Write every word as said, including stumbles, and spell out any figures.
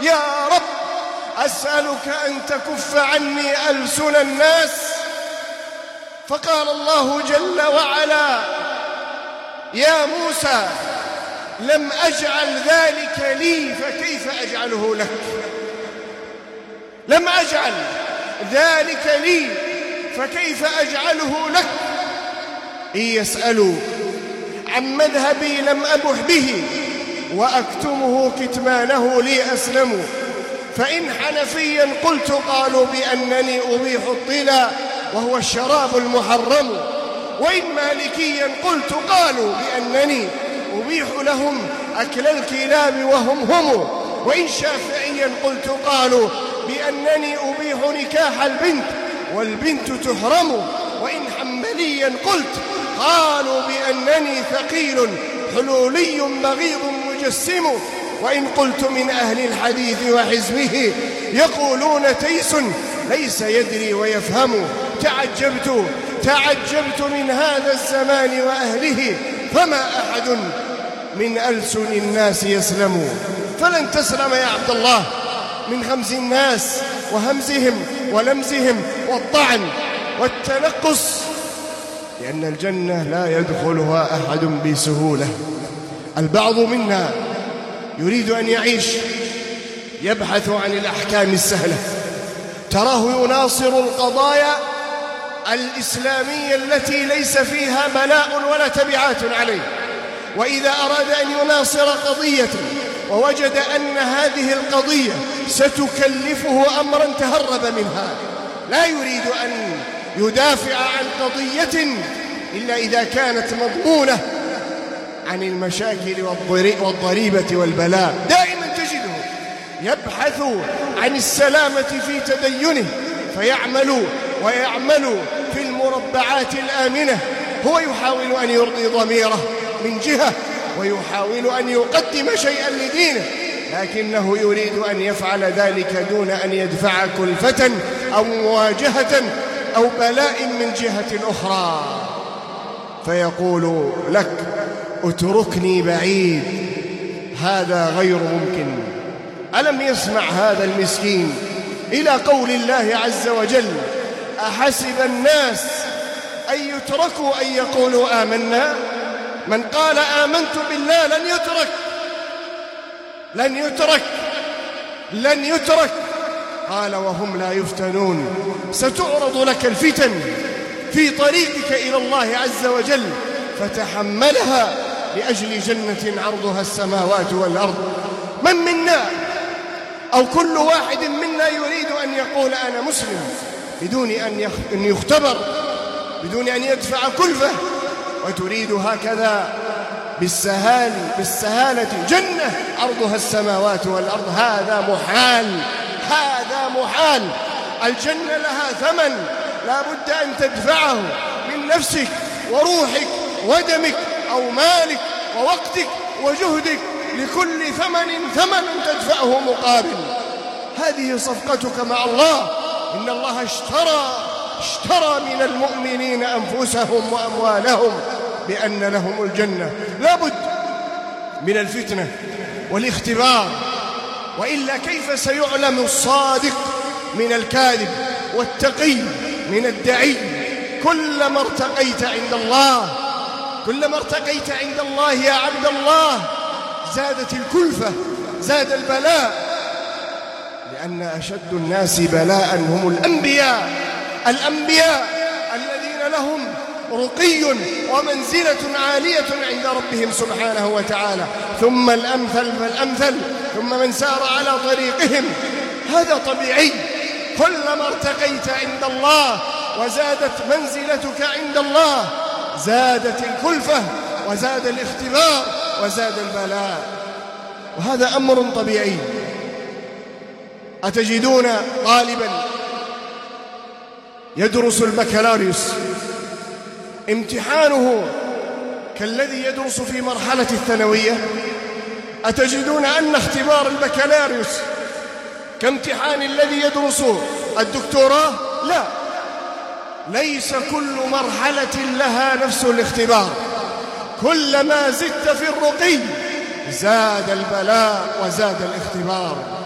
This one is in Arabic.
يا رب أسألك أن تكف عني ألسن الناس. فقال الله جل وعلا: يا موسى لم أجعل ذلك لي فكيف أجعله لك؟ لم أجعل ذلك لي فكيف أجعله لك؟ إن يسألوا عن مذهبي لم أبح به وأكتمه كتمانه لي أسلم. فإن حنفيا قلت قالوا بأنني أبيح الطلا وهو الشراب المحرم. وإن مالكيا قلت قالوا بأنني أبيح لهم أكل الكلاب وهم هم. وإن شافعيا قلت قالوا بأنني أبيح نكاح البنت والبنت تحرم. وإن حنبليا قلت قالوا بأنني ثقيل حلولي بغيض مجسم. وإن قلت من أهل الحديث وحزبه يقولون تيس ليس يدري ويفهم. تعجبت تعجبت من هذا الزمان وأهله فما أحد من ألسن الناس يسلم. فلن تسلم يا عبد الله من خمز الناس وهمزهم ولمزهم والطعن والتنقص، لأن الجنة لا يدخلها أحد بسهولة. البعض منا يريد أن يعيش يبحث عن الأحكام السهلة، تراه يناصر القضايا الإسلامية التي ليس فيها بلاء ولا تبعات عليه، وإذا أراد أن يناصر قضية ووجد أن هذه القضية ستكلفه أمرا تهرب منها. لا يريد أن يدافع عن قضية إلا إذا كانت مضمونة عن المشاكل والضريبة والبلاء. دائما تجده يبحث عن السلامة في تدينه فيعمل ويعمل في المربعات الآمنة. هو يحاول أن يرضي ضميره من جهة ويحاول أن يقدم شيئا لدينه، لكنه يريد أن يفعل ذلك دون أن يدفع كلفة أو مواجهة أو بلاء من جهة أخرى، فيقول لك اتركني بعيد، هذا غير ممكن. ألم يسمع هذا المسكين إلى قول الله عز وجل: أحسب الناس أن يتركوا أن يقولوا آمنا؟ من قال آمنت بالله لن يترك لن يترك لن يترك قال وهم لا يفتنون. ستعرض لك الفتن في طريقك إلى الله عز وجل فتحملها لأجل جنة عرضها السماوات والأرض. من منا أو كل واحد منا يريد أن يقول أنا مسلم بدون أن يختبر، بدون أن يدفع كلفة، وتريد هكذا بالسهال بالسهالة جنة عرضها السماوات والأرض. هذا محال، هذا محال. الجنة لها ثمن لا بد أن تدفعه من نفسك وروحك ودمك أو مالك ووقتك وجهدك، لكل ثمن ثمن تدفعه مقابل. هذه صفقتك مع الله. إن الله اشترى اشترى من المؤمنين أنفسهم وأموالهم بأن لهم الجنة. لا بد من الفتنة والاختبار، وإلا كيف سيعلم الصادق من الكاذب والتقي من الدعي؟ كلما ارتقيت عند الله كلما ارتقيت عند الله يا عبد الله زادت الكلفة، زاد البلاء، لأن أشد الناس بلاء هم الأنبياء الأنبياء الذين لهم رقي ومنزلة عالية عند ربهم سبحانه وتعالى، ثم الأمثل فالأمثل، ثم من سار على طريقهم. هذا طبيعي. كلما ارتقيت عند الله وزادت منزلتك عند الله زادت الكلفة وزاد الاختبار وزاد البلاء، وهذا أمر طبيعي. أتجدون طالبا يدرس البكالوريوس امتحانه كالذي يدرس في مرحلة الثانوية؟ أتجدون أن اختبار البكالوريوس كامتحان الذي يدرس الدكتوراه؟ لا، ليس كل مرحلة لها نفس الاختبار. كلما زدت في الرقي زاد البلاء وزاد الاختبار.